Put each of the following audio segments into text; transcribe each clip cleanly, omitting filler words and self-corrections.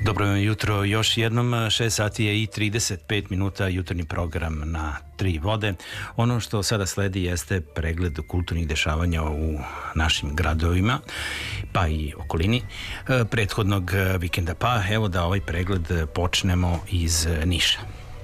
Dobro jutro, još jednom 6 sati je i 35 minuta jutarnji program na Tri vode. Ono što sada sledi jeste pregled kulturnih dešavanja u našim gradovima, pa i okolini prethodnog vikenda. Pa evo da ovaj pregled počnemo iz Niša.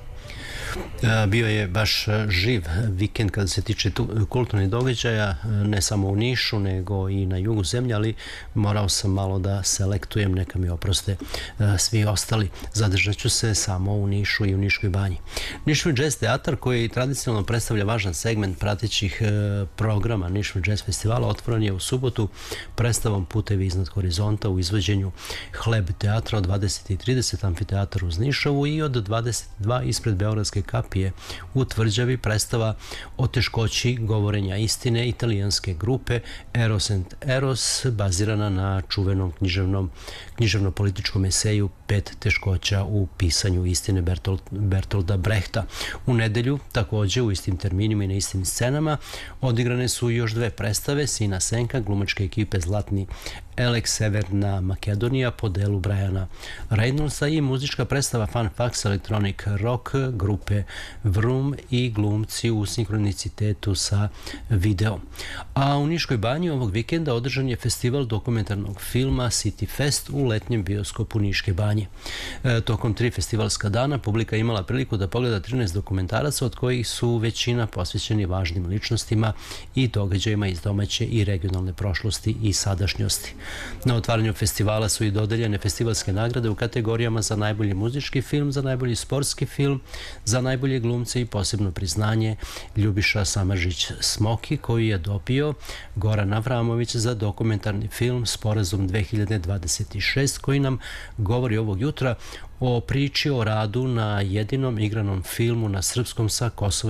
Bio je baš živ vikend kada se tiče kulturnih događaja, ne samo u Nišu nego i na jugu zemlje, ali morao sam malo da selektujem, neka mi oproste svi ostali. Zadržat ću se samo u Nišu i u Niškoj banji. Niški jazz teatar, koji tradicionalno predstavlja važan segment pratećih programa Niški jazz festivala, otvoren je u subotu predstavom Putevi iznad horizonta u izvođenju Hleb teatra od 20:30 amfiteatar uz Nišovu i od 22 ispred Beogradske kapije u Tvrđavi predstava o teškoći govorenja istine italijanske grupe Eros and Eros, bazirana na čuvenom književno-političkom eseju Pet teškoća u pisanju istine Bertolda Brehta. U nedelju, također u istim terminima i na istim scenama, odigrane su još dve predstave: Sina Senka glumačke ekipe Zlatni Elek Severna Makedonija po delu Briana Reynoldsa i muzička predstava Fun Facts Electronic Rock grupe Vroom i glumci u sinkronicitetu sa videom. A u Niškoj banji ovog vikenda održan je festival dokumentarnog filma City Fest u letnjem bioskopu Niške banje. Tokom 3 festivalska dana publika imala priliku da pogleda 13 dokumentaraca, od kojih su većina posvećeni važnim ličnostima i događajima iz domaće i regionalne prošlosti i sadašnjosti. Na otvaranju festivala su i dodeljene festivalske nagrade u kategorijama za najbolji muzički film, za najbolji sportski film, za najbolje glumce i posebno priznanje Ljubiša Samardžić Smoki, koji je dobio Goran Avramović za dokumentarni film Sporazum 2026, koji nam govori ovog jutra o priči o radu na jedinom igranom filmu na srpskom sa Kosova